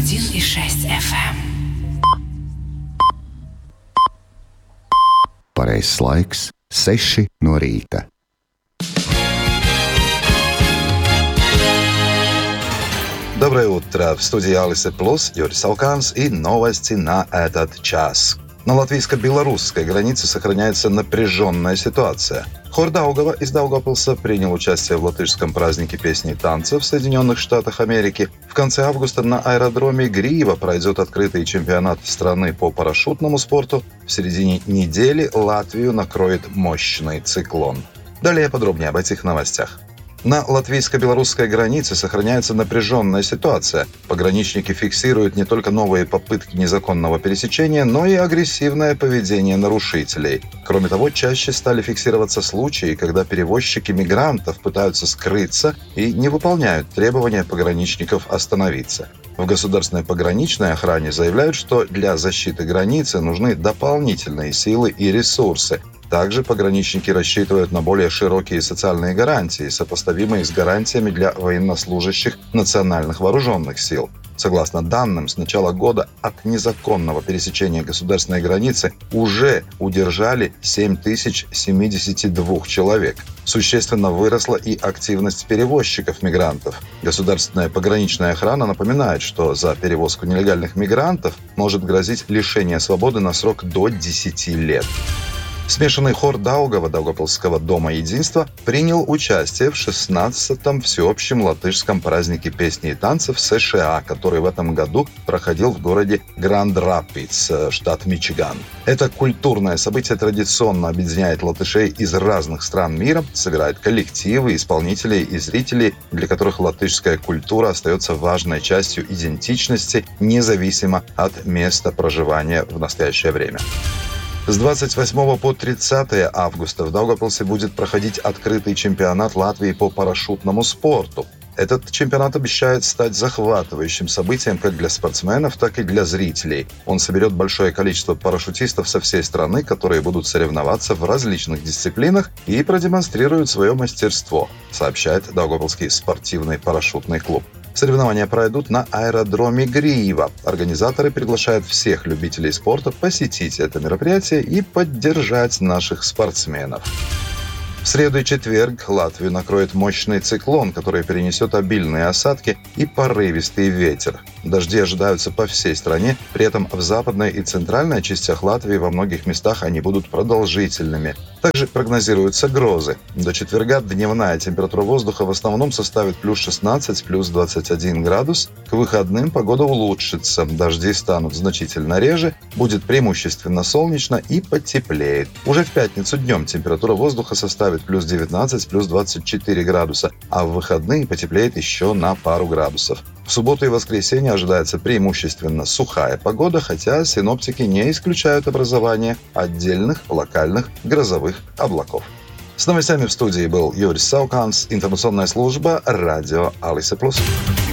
101,6 FM. Pareizais laiks - 6 no rīta. Доброе утро! В студии Алисы Плюс Юрий Сауканс и новости на этот час. На латвийско-белорусской границе сохраняется напряженная ситуация. Хор Даугава из Даугавпилса принял участие в латышском празднике песни и танцев в Соединенных Штатах Америки. В конце августа на аэродроме Гриева пройдет открытый чемпионат страны по парашютному спорту. В середине недели Латвию накроет мощный циклон. Далее подробнее об этих новостях. На латвийско-белорусской границе сохраняется напряженная ситуация. Пограничники фиксируют не только новые попытки незаконного пересечения, но и агрессивное поведение нарушителей. Кроме того, чаще стали фиксироваться случаи, когда перевозчики мигрантов пытаются скрыться и не выполняют требования пограничников остановиться. В государственной пограничной охране заявляют, что для защиты границы нужны дополнительные силы и ресурсы. Также пограничники рассчитывают на более широкие социальные гарантии, сопоставимые с гарантиями для военнослужащих национальных вооруженных сил. Согласно данным, с начала года от незаконного пересечения государственной границы уже удержали 7072 человек. Существенно выросла и активность перевозчиков мигрантов. Государственная пограничная охрана напоминает, что за перевозку нелегальных мигрантов может грозить лишение свободы на срок до 10 лет. Смешанный хор Даугава Даугавпилсского дома единства принял участие в 16-м всеобщем латышском празднике песни и танцев США, который в этом году проходил в городе Гранд-Рапидс, штат Мичиган. Это культурное событие традиционно объединяет латышей из разных стран мира, собирает коллективы, исполнителей и зрителей, для которых латышская культура остается важной частью идентичности, независимо от места проживания в настоящее время. С 28 по 30 августа в Даугавпилсе будет проходить открытый чемпионат Латвии по парашютному спорту. Этот чемпионат обещает стать захватывающим событием как для спортсменов, так и для зрителей. Он соберет большое количество парашютистов со всей страны, которые будут соревноваться в различных дисциплинах и продемонстрируют свое мастерство, сообщает Даугавпилский спортивный парашютный клуб. Соревнования пройдут на аэродроме Гриева. Организаторы приглашают всех любителей спорта посетить это мероприятие и поддержать наших спортсменов. В среду и четверг Латвию накроет мощный циклон, который перенесет обильные осадки и порывистый ветер. Дожди ожидаются по всей стране, при этом в западной и центральной частях Латвии во многих местах они будут продолжительными. Также прогнозируются грозы. До четверга дневная температура воздуха в основном составит плюс 16, плюс 21 градус. К выходным погода улучшится, дожди станут значительно реже, будет преимущественно солнечно и потеплеет. Уже в пятницу днем температура воздуха составит плюс 19, плюс 24 градуса, а в выходные потеплеет еще на пару градусов. В субботу и воскресенье ожидается преимущественно сухая погода, хотя синоптики не исключают образование отдельных локальных грозовых облаков. С новостями в студии был Юрий Сауканс, информационная служба радио Алиса Плюс.